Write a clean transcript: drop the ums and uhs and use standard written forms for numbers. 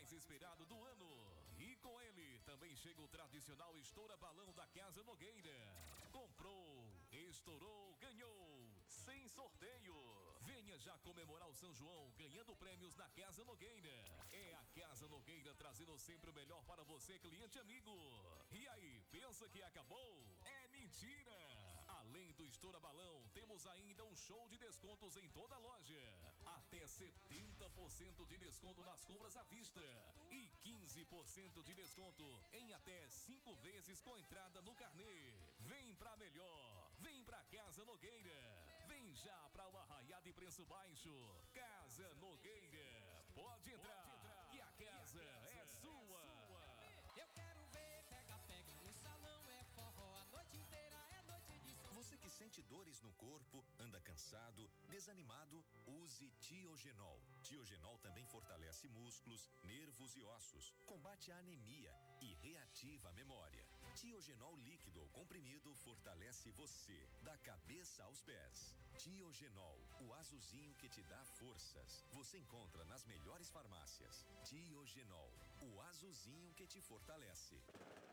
mais esperado do ano. E com ele também chega o tradicional Estoura Balão da Casa Nogueira. Comprou, estourou, ganhou, sem sorteio. Venha já comemorar o São João ganhando prêmios na Casa Nogueira. É a Casa Nogueira trazendo sempre o melhor para você, cliente amigo. E aí, pensa que acabou? É mentira! Além do Estoura Balão, temos ainda um show de descontos em toda a loja. Até 70% de desconto nas compras à vista. E 15% de desconto em até 5 vezes com entrada no carnê. Vem pra melhor. Vem pra Casa Nogueira. Vem já pra o arraiá de preço baixo. Casa Nogueira. Pode entrar. Que a casa é sua. Eu quero ver pega-pega no salão, é forró a noite inteira, é noite de São João. Você que sente dores no corpo, anda cansado, desanimado, use Tiogenol. Tiogenol também fortalece músculos, nervos e ossos, combate a anemia e reativa a memória. Tiogenol líquido ou comprimido fortalece você, da cabeça aos pés. Tiogenol, o azulzinho que te dá forças. Você encontra nas melhores farmácias. Tiogenol, o azulzinho que te fortalece.